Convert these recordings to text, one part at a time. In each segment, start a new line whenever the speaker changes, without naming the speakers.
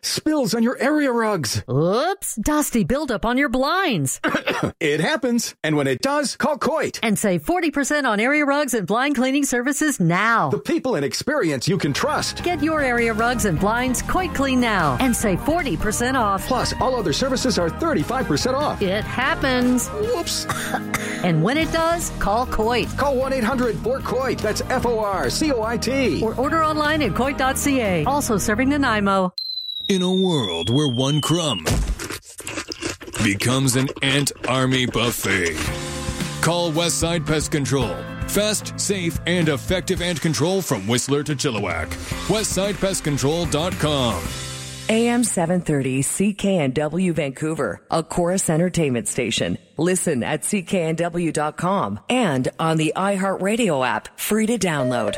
Spills on your area rugs.
Oops, dusty buildup on your blinds.
It happens. And when it does, call Coit.
And save 40% on area rugs and blind cleaning services now.
The people and experience you can trust.
Get your area rugs and blinds Coit Clean now and save 40% off.
Plus, all other services are 35% off.
It happens.
Whoops.
And when it does, call Coit.
Call 1-800-4COIT. That's FORCOIT.
Or order online at Coit.ca. Also serving Nanaimo.
In a world where one crumb becomes an ant army buffet, call Westside Pest Control. Fast, safe, and effective ant control from Whistler to Chilliwack. WestsidePestControl.com.
AM 730 CKNW Vancouver, a Chorus Entertainment station. Listen at CKNW.com and on the iHeartRadio app, free to download.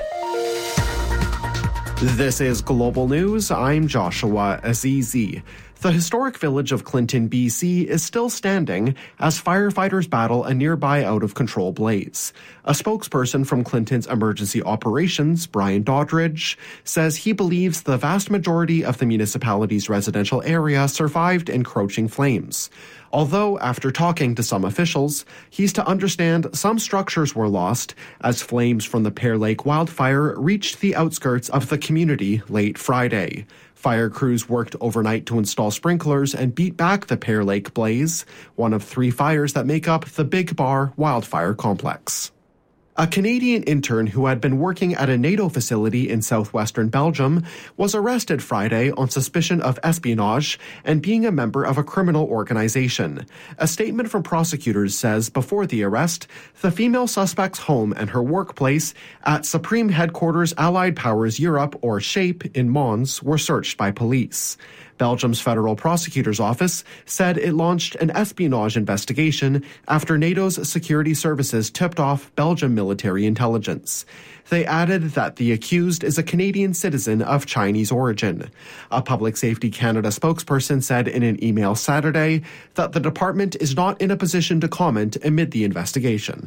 This is Global News. I'm Joshua Azizi. The historic village of Clinton, BC is still standing as firefighters battle a nearby out-of-control blaze. A spokesperson from Clinton's emergency operations, Brian Doddridge, says he believes the vast majority of the municipality's residential area survived encroaching flames. Although, after talking to some officials, he's to understand some structures were lost as flames from the Pear Lake wildfire reached the outskirts of the community late Friday. Fire crews worked overnight to install sprinklers and beat back the Pear Lake blaze, one of 3 fires that make up the Big Bar wildfire complex. A Canadian intern who had been working at a NATO facility in southwestern Belgium was arrested Friday on suspicion of espionage and being a member of a criminal organization. A statement from prosecutors says before the arrest, the female suspect's home and her workplace at Supreme Headquarters Allied Powers Europe, or SHAPE, in Mons were searched by police. Belgium's federal prosecutor's office said it launched an espionage investigation after NATO's security services tipped off Belgian military intelligence. They added that the accused is a Canadian citizen of Chinese origin. A Public Safety Canada spokesperson said in an email Saturday that the department is not in a position to comment amid the investigation.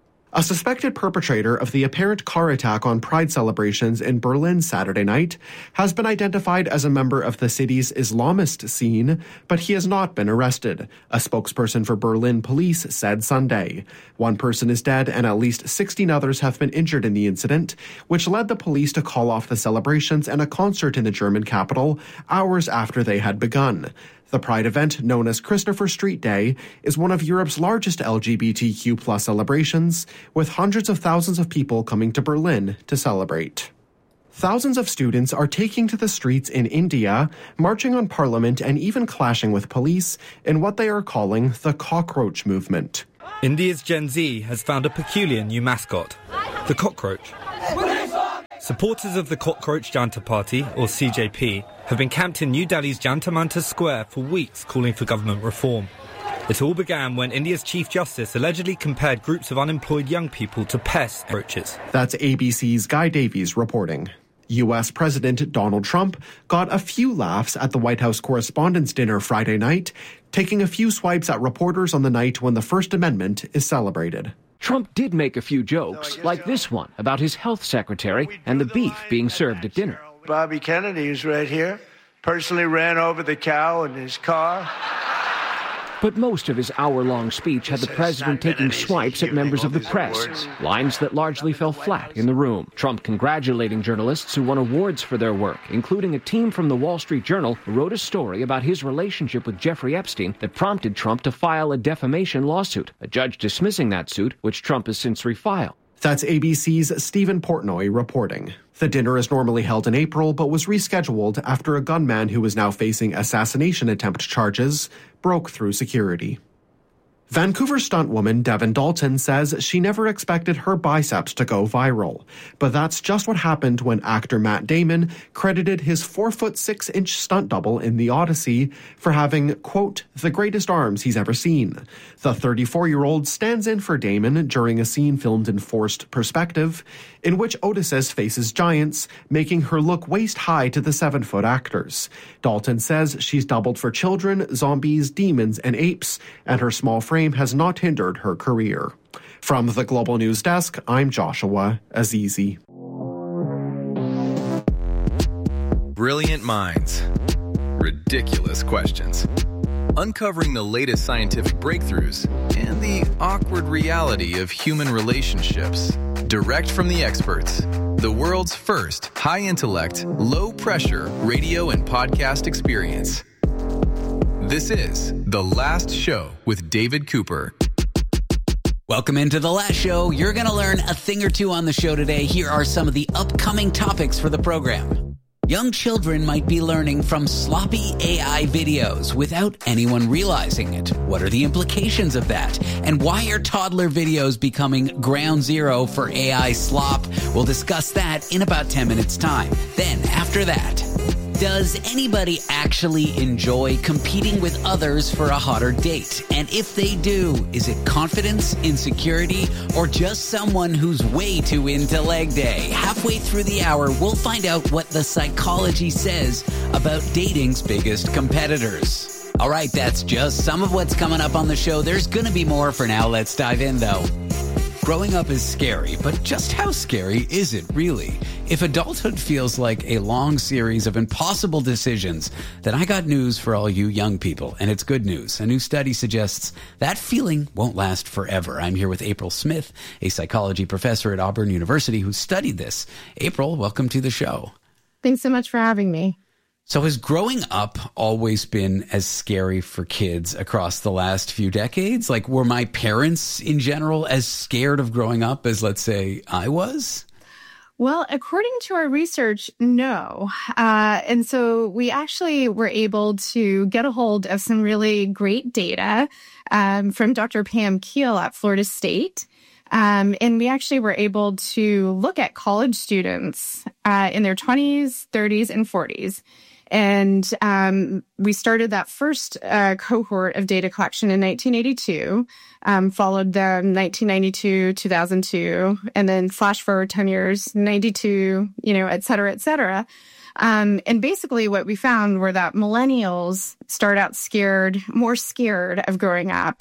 A suspected perpetrator of the apparent car attack on Pride celebrations in Berlin Saturday night has been identified as a member of the city's Islamist scene, but he has not been arrested, a spokesperson for Berlin police said Sunday. 1 person is dead and at least 16 others have been injured in the incident, which led the police to call off the celebrations and a concert in the German capital hours after they had begun. The Pride event, known as Christopher Street Day, is one of Europe's largest LGBTQ+ celebrations, with hundreds of thousands of people coming to Berlin to celebrate. Thousands of students are taking to the streets in India, marching on Parliament and even clashing with police in what they are calling the cockroach movement.
India's Gen Z has found a peculiar new mascot, the cockroach. Supporters of the Cockroach Janta Party, or CJP, have been camped in New Delhi's Jantar Mantar Square for weeks calling for government reform. It all began when India's Chief Justice allegedly compared groups of unemployed young people to pest cockroaches.
That's ABC's Guy Davies reporting. U.S. President Donald Trump got a few laughs at the White House Correspondents' Dinner Friday night, taking a few swipes at reporters on the night when the First Amendment is celebrated.
Trump did make a few jokes, like this one about his health secretary and the beef being served at dinner.
Bobby Kennedy is right here, personally ran over the cow in his car.
But most of his hour-long speech had the president taking swipes at members of the press, lines that largely fell flat in the room. Trump congratulating journalists who won awards for their work, including a team from the Wall Street Journal who wrote a story about his relationship with Jeffrey Epstein that prompted Trump to file a defamation lawsuit, a judge dismissing that suit, which Trump has since refiled.
That's ABC's Stephen Portnoy reporting. The dinner is normally held in April, but was rescheduled after a gunman who is now facing assassination attempt charges broke through security. Vancouver stuntwoman Devin Dalton says she never expected her biceps to go viral. But that's just what happened when actor Matt Damon credited his 4'6" stunt double in The Odyssey for having, quote, the greatest arms he's ever seen. The 34-year-old stands in for Damon during a scene filmed in forced perspective, in which Odysseus faces giants, making her look waist-high to the 7-foot actors. Dalton says she's doubled for children, zombies, demons, and apes, and her small frame has not hindered her career. From the Global News Desk, I'm Joshua Azizi.
Brilliant minds. ridiculous questions. Uncovering the latest scientific breakthroughs and the awkward reality of human relationships. Direct from the experts. The world's first high-intellect, low-pressure radio and podcast experience. This is The Last Show with David Cooper.
Welcome into The Last Show. You're going to learn a thing or two on the show today. Here are some of the upcoming topics for the program. Young children might be learning from sloppy AI videos without anyone realizing it. What are the implications of that? And why are toddler videos becoming ground zero for AI slop? We'll discuss that in about 10 minutes' time. Then, after that, does anybody actually enjoy competing with others for a hotter date? And if they do, is it confidence, insecurity, or just someone who's way too into leg day? Halfway through the hour, we'll find out what the psychology says about dating's biggest competitors. All right, that's just some of what's coming up on the show. There's going to be more. For now, let's dive in, though. Growing up is scary, but just how scary is it really? If adulthood feels like a long series of impossible decisions, then I got news for all you young people, and it's good news. A new study suggests that feeling won't last forever. I'm here with April Smith, a psychology professor at Auburn University who studied this. April, welcome to the show.
Thanks so much for having me.
So has growing up always been as scary for kids across the last few decades? Like, were my parents in general as scared of growing up as, let's say, I was?
Well, according to our research, no. And so we actually were able to get a hold of some really great data from Dr. Pam Keel at Florida State. And we actually were able to look at college students in their 20s, 30s, and 40s. And we started that first cohort of data collection in 1982, followed them 1992, 2002, and then flash forward 10 years, 92, et cetera, et cetera. And basically what we found were that millennials start out more scared of growing up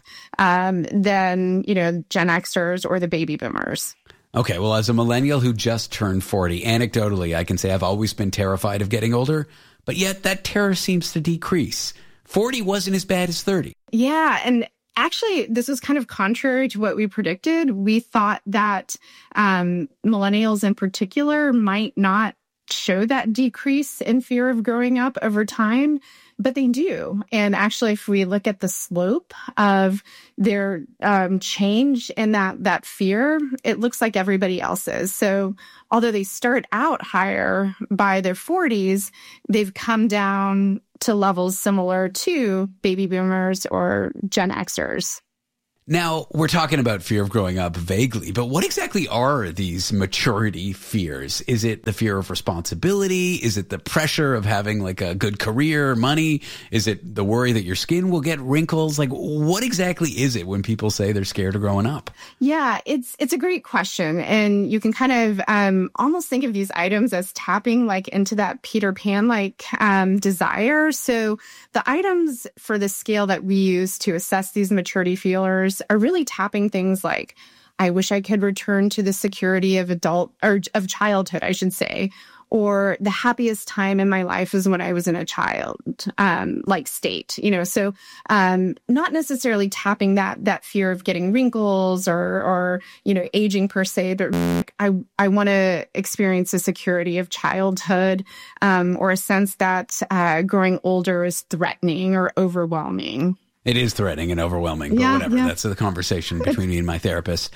than, Gen Xers or the baby boomers.
Okay, well, as a millennial who just turned 40, anecdotally, I can say I've always been terrified of getting older. But yet that terror seems to decrease. 40 wasn't as bad as 30.
Yeah. And actually, this was kind of contrary to what we predicted. We thought that millennials in particular might not show that decrease in fear of growing up over time, but they do. And actually, if we look at the slope of their change in that fear, it looks like everybody else's. So although they start out higher by their 40s, they've come down to levels similar to baby boomers or Gen Xers.
Now, we're talking about fear of growing up vaguely, but what exactly are these maturity fears? Is it the fear of responsibility? Is it the pressure of having like a good career, money? Is it the worry that your skin will get wrinkles? Like, what exactly is it when people say they're scared of growing up?
Yeah, it's a great question. And you can kind of almost think of these items as tapping like into that Peter Pan-like desire. So the items for the scale that we use to assess these maturity feelers are really tapping things like, I wish I could return to the security of of childhood, I should say, or the happiest time in my life is when I was in a child, like state, so not necessarily tapping that fear of getting wrinkles or aging per se, but I want to experience the security of childhood, or a sense that growing older is threatening or overwhelming.
It is threatening and overwhelming, but whatever. Yeah. That's the conversation between me and my therapist.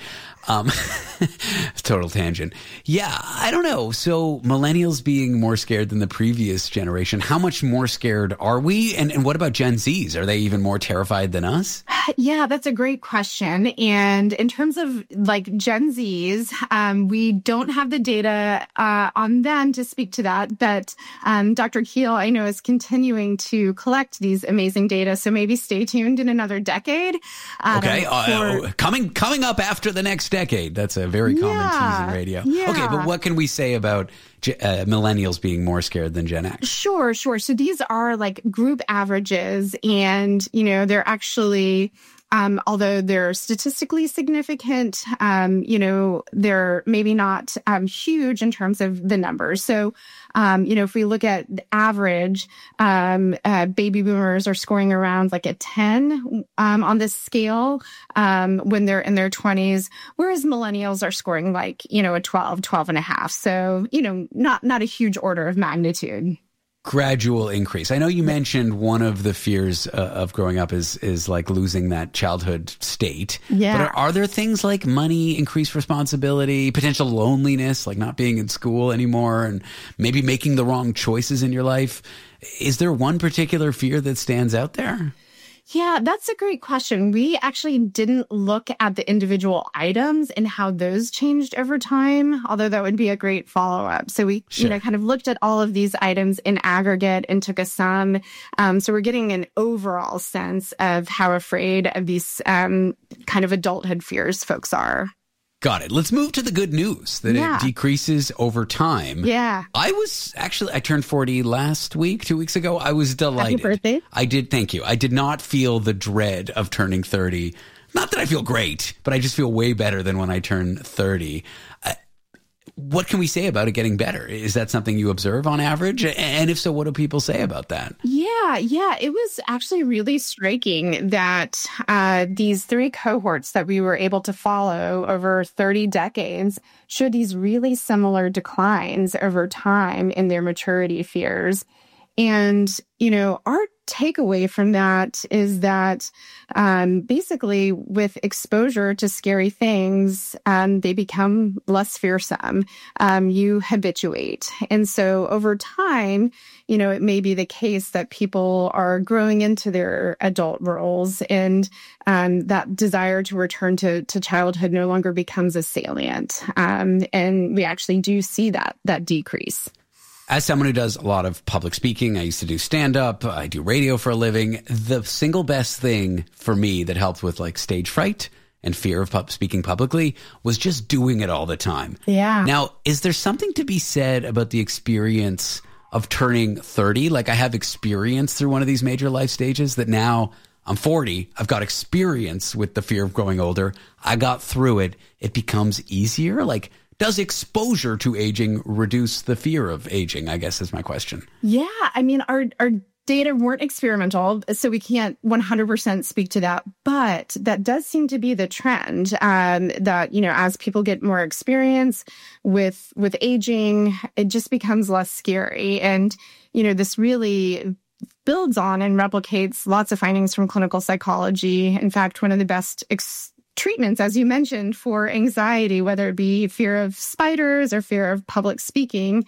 Total tangent. Yeah, I don't know. So millennials being more scared than the previous generation, how much more scared are we? And what about Gen Zs? Are they even more terrified than us?
Yeah, that's a great question. And in terms of like Gen Zs, we don't have the data on them to speak to that. But Dr. Keel, I know, is continuing to collect these amazing data. So maybe stay tuned in another decade.
Okay. Coming up after the next decade. That's a very common tease in radio.
Yeah.
Okay, but what can we say about millennials being more scared than Gen X?
Sure. So these are like group averages, and they're actually although they're statistically significant, they're maybe not huge in terms of the numbers. So, if we look at the average, baby boomers are scoring around like a 10 on this scale when they're in their 20s, whereas millennials are scoring like, a 12 and a half. So, not a huge order of magnitude.
Gradual increase. I know you mentioned one of the fears of growing up is like losing that childhood state.
Yeah.
But are there things like money, increased responsibility, potential loneliness, like not being in school anymore and maybe making the wrong choices in your life? Is there one particular fear that stands out there?
Yeah, that's a great question. We actually didn't look at the individual items and how those changed over time, although that would be a great follow-up. So we, kind of looked at all of these items in aggregate and took a sum. So we're getting an overall sense of how afraid of these kind of adulthood fears folks are.
Got it. Let's move to the good news that it decreases over time.
Yeah.
I turned 40 last week, 2 weeks ago. I was delighted.
Happy birthday.
I did. Thank you. I did not feel the dread of turning 30. Not that I feel great, but I just feel way better than when I turned 30. What can we say about it getting better? Is that something you observe on average? And if so, what do people say about that?
Yeah. It was actually really striking that these 3 cohorts that we were able to follow over 30 decades showed these really similar declines over time in their maturity fears. And, our takeaway from that is that basically with exposure to scary things, they become less fearsome. You habituate. And so over time, it may be the case that people are growing into their adult roles and that desire to return to childhood no longer becomes a salient. And we actually do see that decrease.
As someone who does a lot of public speaking, I used to do stand-up, I do radio for a living. The single best thing for me that helped with like stage fright and fear of speaking publicly was just doing it all the time.
Yeah.
Now, is there something to be said about the experience of turning 30? Like I have experience through one of these major life stages that now I'm 40. I've got experience with the fear of growing older. I got through it. It becomes easier. Like, does exposure to aging reduce the fear of aging, I guess is my question.
Yeah. I mean, our data weren't experimental, so we can't 100% speak to that. But that does seem to be the trend, that, as people get more experience with aging, it just becomes less scary. And, this really builds on and replicates lots of findings from clinical psychology. In fact, one of the best treatments, as you mentioned, for anxiety, whether it be fear of spiders or fear of public speaking,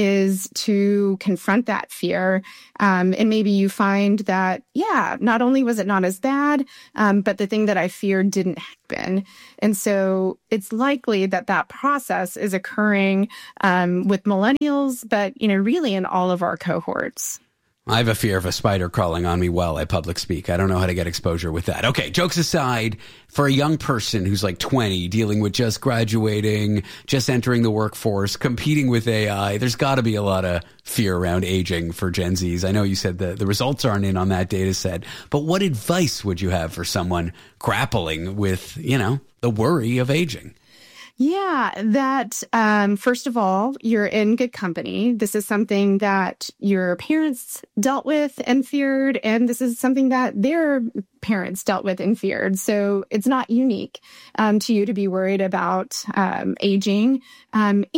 is to confront that fear. And maybe you find that, not only was it not as bad, but the thing that I feared didn't happen. And so it's likely that process is occurring with millennials, but, really in all of our cohorts.
I have a fear of a spider crawling on me while I public speak. I don't know how to get exposure with that. Okay, jokes aside, for a young person who's like 20, dealing with just graduating, just entering the workforce, competing with AI, there's got to be a lot of fear around aging for Gen Zs. I know you said the results aren't in on that data set, but what advice would you have for someone grappling with, the worry of aging?
Yeah, that first of all, you're in good company. This is something that your parents dealt with and feared, and this is something that their parents dealt with and feared. So it's not unique to you to be worried about aging. And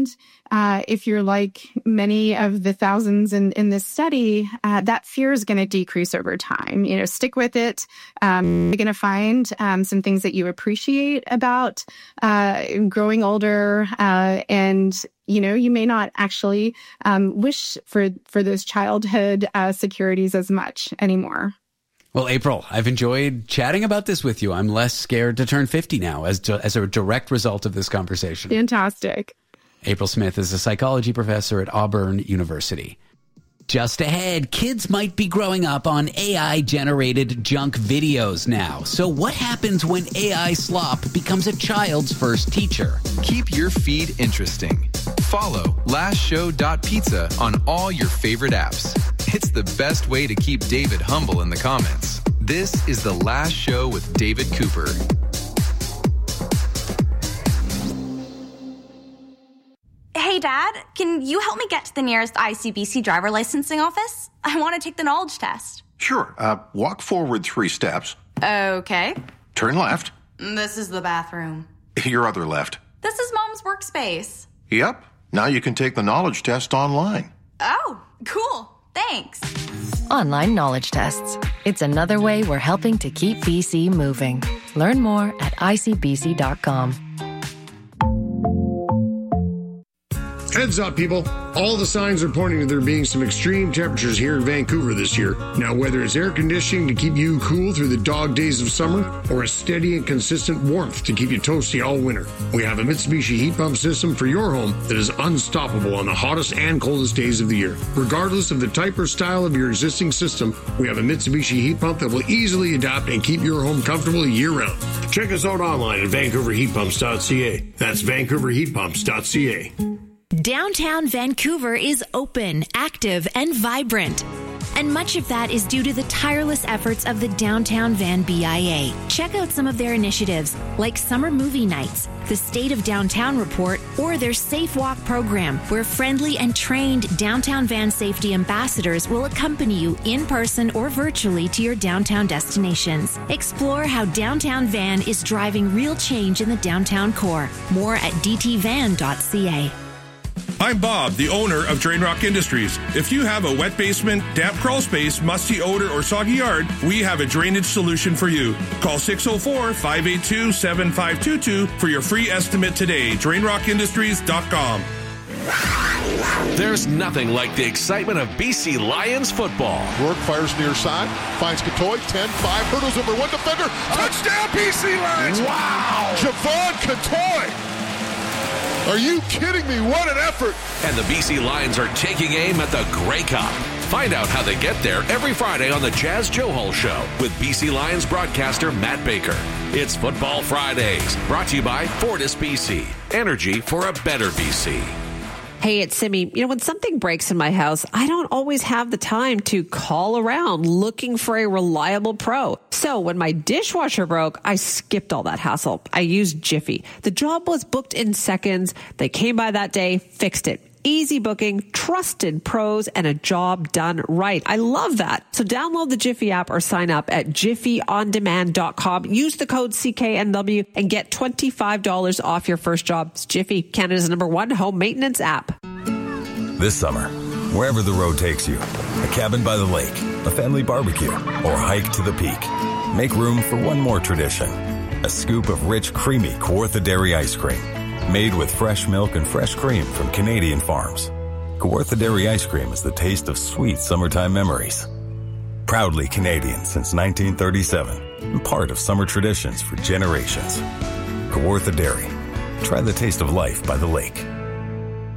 if you're like many of the thousands in this study, that fear is going to decrease over time. Stick with it. You're going to find some things that you appreciate about growing older, and you may not actually wish for those childhood securities as much anymore.
Well, April, I've enjoyed chatting about this with you. I'm less scared to turn 50 now as a direct result of this conversation.
Fantastic.
April Smith is a psychology professor at Auburn University. Just ahead, kids might be growing up on AI-generated junk videos now. So what happens when AI slop becomes a child's first teacher?
Keep your feed interesting. Follow lastshow.pizza on all your favorite apps. It's the best way to keep David humble in the comments. This is The Last Show with David Cooper.
Hey, Dad, can you help me get to the nearest ICBC driver licensing office? I want to take the knowledge test.
Sure. Walk forward 3 steps.
Okay.
Turn left.
This is the bathroom.
Your other left.
This is Mom's workspace.
Yep. Now you can take the knowledge test online.
Oh, cool. Thanks.
Online knowledge tests. It's another way we're helping to keep BC moving. Learn more at icbc.com.
Heads up, people. All the signs are pointing to there being some extreme temperatures here in Vancouver this year. Now, whether it's air conditioning to keep you cool through the dog days of summer or a steady and consistent warmth to keep you toasty all winter, we have a Mitsubishi heat pump system for your home that is unstoppable on the hottest and coldest days of the year. Regardless of the type or style of your existing system, we have a Mitsubishi heat pump that will easily adapt and keep your home comfortable year-round. Check us out online at vancouverheatpumps.ca. That's vancouverheatpumps.ca.
Downtown Vancouver is open, active, and vibrant. And much of that is due to the tireless efforts of the Downtown Van BIA. Check out some of their initiatives, like Summer Movie Nights, the State of Downtown Report, or their Safe Walk program, where friendly and trained Downtown Van safety ambassadors will accompany you in person or virtually to your downtown destinations. Explore how Downtown Van is driving real change in the downtown core. More at dtvan.ca.
I'm Bob, the owner of Drain Rock Industries. If you have a wet basement, damp crawl space, musty odor, or soggy yard, we have a drainage solution for you. Call 604-582-7522 for your free estimate today. DrainRockIndustries.com.
There's nothing like the excitement of BC Lions football.
Rourke fires near side, finds Catoy, 10-5, hurdles over one defender. Touchdown, BC Lions! Wow! Javon Catoy! Are you kidding me? What an effort!
And the BC Lions are taking aim at the Grey Cup. Find out how they get there every Friday on the Jazz Joe Hall Show with BC Lions broadcaster Matt Baker. It's Football Fridays, brought to you by Fortis BC. Energy for a better BC.
Hey, it's Simi. You know, when something breaks in my house, I don't always have the time to call around looking for a reliable pro. So when my dishwasher broke, I skipped all that hassle. I used Jiffy. The job was booked in seconds. They came by that day, fixed it. Easy booking, trusted pros, and a job done right. I love that. So download the Jiffy app or sign up at jiffyondemand.com. Use the code CKNW and get $25 off your first job. It's Jiffy, Canada's #1 home maintenance app.
This summer, wherever the road takes you, a cabin by the lake, a family barbecue, or hike to the peak, make room for one more tradition. A scoop of rich, creamy Kawartha Dairy ice cream. Made with fresh milk and fresh cream from Canadian farms. Kawartha Dairy ice cream is the taste of sweet summertime memories. Proudly Canadian since 1937 and part of summer traditions for generations. Kawartha Dairy. Try the taste of life by the lake.